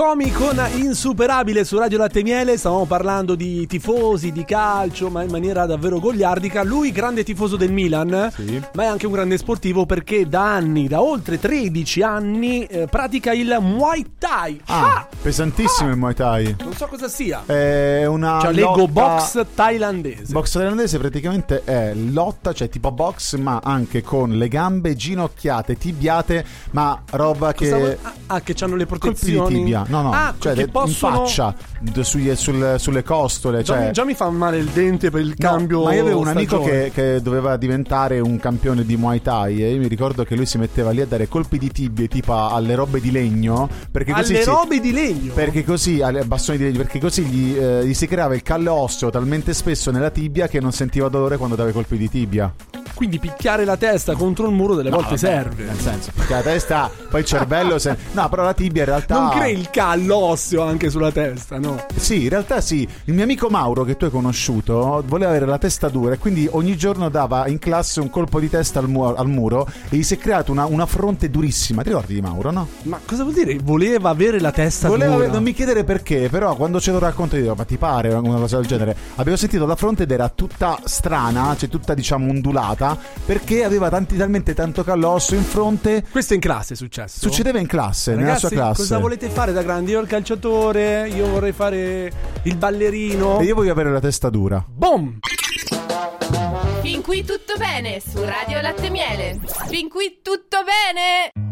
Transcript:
Comi con Insuperabile su Radio Latte Miele. Stavamo parlando di tifosi, di calcio, ma in maniera davvero goliardica. Lui grande tifoso del Milan, sì, ma è anche un grande sportivo perché da anni, da oltre 13 anni, pratica il Muay Thai. Pesantissimo il Muay Thai. Non so cosa sia. È una leggo lotta... box thailandese. Box thailandese praticamente è lotta, cioè tipo box, ma anche con le gambe ginocchiate, tibiate, ma roba che... che c'hanno le colpi protezioni. di tibia. No, cioè che possono... in faccia, sulle costole. Già mi fa male il dente per il cambio. Ma io avevo un amico stagione. che doveva diventare un campione di Muay Thai e io mi ricordo che lui si metteva lì a dare colpi di tibie tipo alle robe di legno, perché così robe di legno? Perché così, alle bastoni di legno, perché così gli si creava il callo osseo talmente spesso nella tibia che non sentiva dolore quando dava i colpi di tibia. Quindi picchiare la testa contro il muro delle volte serve. Nel senso, picchiare la testa, poi il cervello no, però la tibia in realtà non crei il callo osseo anche sulla testa, no? Sì, in realtà sì. Il mio amico Mauro, che tu hai conosciuto, voleva avere la testa dura e quindi ogni giorno dava in classe un colpo di testa al muro e gli si è creata una fronte durissima. Ti ricordi di Mauro, no? Ma cosa vuol dire? Voleva avere la testa dura? Non mi chiedere perché, però quando ce lo racconto io dico, ma ti pare una cosa del genere? Avevo sentito la fronte ed era tutta strana, cioè tutta diciamo ondulata, perché aveva talmente tanto callosso in fronte. Questo in classe è successo? Succedeva in classe, ragazzi, nella sua classe. Cosa volete fare da grandi? Io il calciatore, io vorrei fare il ballerino e io voglio avere la testa dura. Boom! Fin qui tutto bene su Radio Latte Miele. Fin qui tutto bene.